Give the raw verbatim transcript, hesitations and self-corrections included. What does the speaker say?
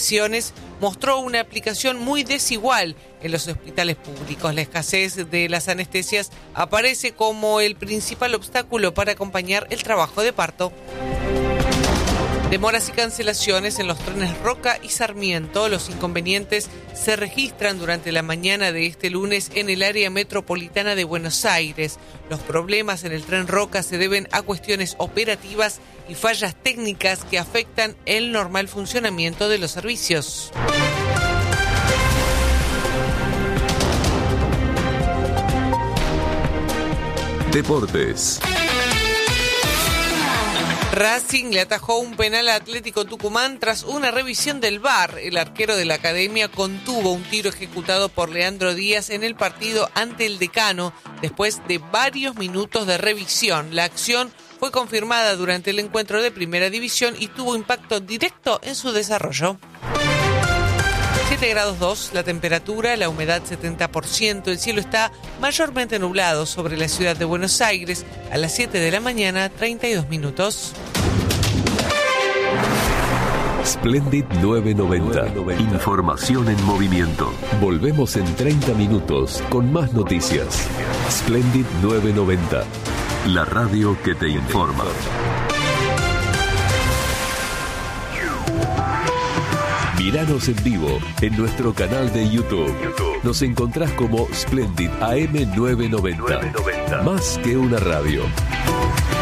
mediciones mostró una aplicación muy desigual en los hospitales públicos. La escasez de las anestesias aparece como el principal obstáculo para acompañar el trabajo de parto. Demoras y cancelaciones en los trenes Roca y Sarmiento. Los inconvenientes se registran durante la mañana de este lunes en el área metropolitana de Buenos Aires. Los problemas en el tren Roca se deben a cuestiones operativas y fallas técnicas que afectan el normal funcionamiento de los servicios. Deportes. Racing le atajó un penal a Atlético Tucumán tras una revisión del V A R. El arquero de la academia contuvo un tiro ejecutado por Leandro Díaz en el partido ante el Decano después de varios minutos de revisión. La acción fue confirmada durante el encuentro de Primera División y tuvo impacto directo en su desarrollo. siete grados dos la temperatura, la humedad setenta por ciento, el cielo está mayormente nublado sobre la ciudad de Buenos Aires. A las siete de la mañana, treinta y dos minutos. Splendid novecientos noventa. Información en movimiento. Volvemos en treinta minutos con más noticias. Splendid novecientos noventa. La radio que te informa. Míranos en vivo en nuestro canal de YouTube. Nos encontrás como Splendid A M novecientos noventa. Más que una radio.